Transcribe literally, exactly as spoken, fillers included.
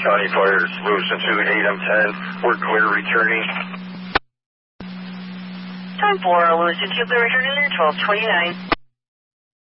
County Fires, Lewiston two, eight M ten. We're clear returning. ten four, Lewiston two, clear returning, twelve twenty-nine.